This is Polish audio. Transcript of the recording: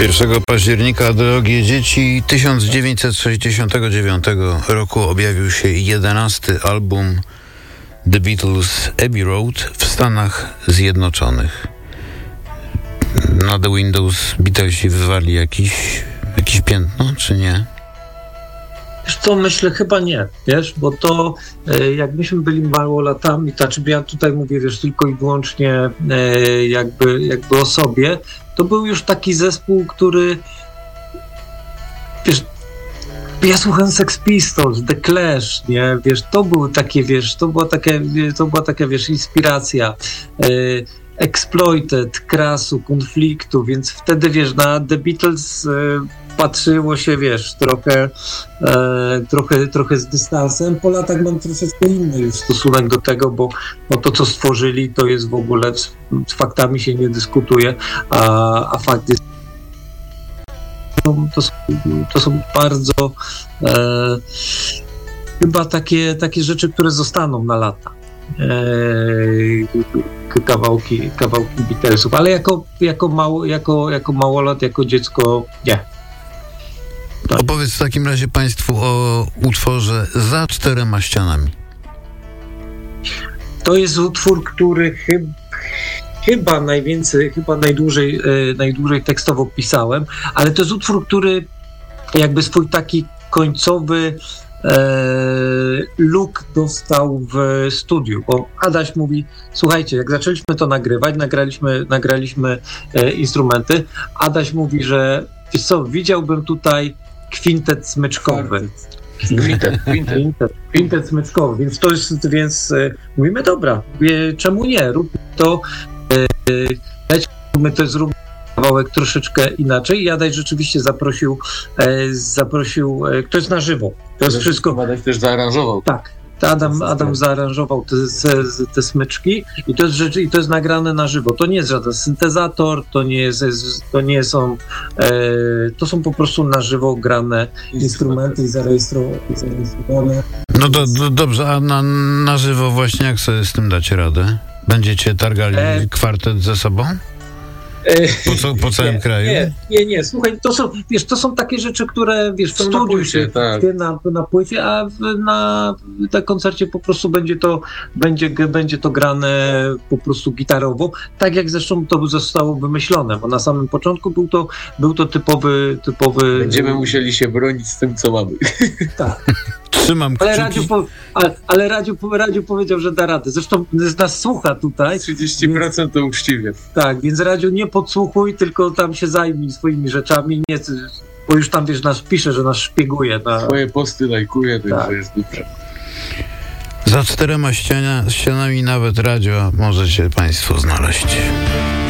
1 października, drogie dzieci, 1969 roku objawił się 11. album The Beatles Abbey Road w Stanach Zjednoczonych. Na The Windows Beatlesi wywali jakieś piętno, czy nie? Wiesz co, myślę, chyba nie, wiesz, bo to jak myśmy byli małolatami, znaczy ja tutaj mówię, wiesz, tylko i wyłącznie jakby o sobie, to był już taki zespół, który, wiesz, ja słuchałem Sex Pistols, The Clash, nie, wiesz, to były takie, wiesz, to była taka, wiesz, inspiracja, Exploited, Krasu, Konfliktu, więc wtedy, wiesz, na The Beatles patrzyło się, wiesz, trochę z dystansem. Po latach mam troszeczkę inny już stosunek do tego, bo to, co stworzyli, to jest w ogóle, z faktami się nie dyskutuje, a fakt jest, to są bardzo chyba takie rzeczy, które zostaną na lata. Kawałki Beatlesów, ale jako małolat, jako dziecko nie. Tak. Opowiedz w takim razie Państwu o utworze Za czterema ścianami. To jest utwór, który chyba najdłużej tekstowo pisałem, ale to jest utwór, który jakby swój taki końcowy look dostał w studiu, bo Adaś mówi, słuchajcie, jak zaczęliśmy to nagrywać, nagraliśmy instrumenty, Adaś mówi, że wiesz co, widziałbym tutaj kwintet smyczkowy. Kwintet smyczkowy, więc to jest, mówimy, dobra, czemu nie, rób to, my to zróbmy kawałek troszeczkę inaczej. Adaś rzeczywiście zaprosił, to jest na żywo. To jest wszystko. Adaś też zaaranżował. Tak. Adam zaaranżował te smyczki i to jest nagrane na żywo. To nie jest żaden syntezator, to są po prostu na żywo grane instrumenty i zarejestrowane. No to dobrze, a na żywo właśnie jak sobie z tym dacie radę? Będziecie targali kwartet ze sobą? Po całym kraju? Nie. Słuchaj, to są takie rzeczy, które, wiesz, w studiu się na płycie, a na koncercie po prostu będzie to grane po prostu gitarowo, tak jak zresztą to zostało wymyślone, bo na samym początku był to typowy... Będziemy musieli się bronić z tym, co mamy. Tak. Trzymam kciuki. Ale Radziu powiedział, że da radę. Zresztą nas słucha tutaj. 30% to uczciwie. Tak, więc Radziu, nie podsłuchuj, tylko tam się zajmij swoimi rzeczami, nie, bo już tam, wiesz, nas pisze, że nas szpieguje. Swoje posty lajkuje, to tak. Jest dobrze. Za czterema ścianami nawet radio możecie Państwo znaleźć.